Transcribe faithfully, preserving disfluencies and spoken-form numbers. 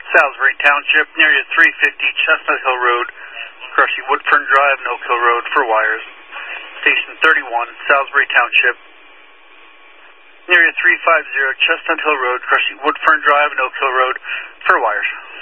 Salisbury Township, near you three fifty Chestnut Hill Road, across you Woodfern Drive and Oak Hill Road for wires. Station thirty-one, Salisbury Township, near you three fifty Chestnut Hill Road, across you Woodfern Drive and Oak Hill Road for wires.